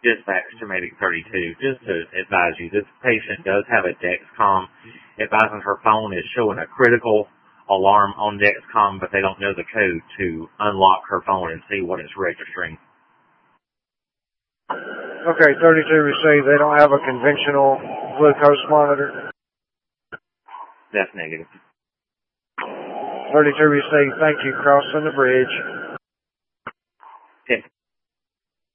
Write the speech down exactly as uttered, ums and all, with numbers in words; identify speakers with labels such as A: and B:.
A: Dispatch to Medic thirty-two, just to advise you, this patient does have a Dexcom. Advising her phone is showing a critical alarm on Dexcom, but they don't know the code to unlock her phone and see what it's registering.
B: Okay, thirty-two received. They don't have a conventional glucose monitor?
A: That's negative.
B: thirty-two received. Thank you. Crossing the bridge.